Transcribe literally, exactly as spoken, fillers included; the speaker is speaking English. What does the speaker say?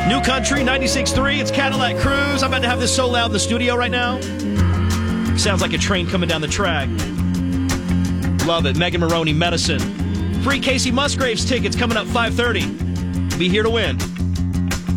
New Country, ninety-six point three. It's Cadillac Cruise. I'm about to have this so loud in the studio right now. Sounds like a train coming down the track. Love it. Megan Maroney, Medicine. Free Casey Musgraves tickets coming up five thirty. Be here to win.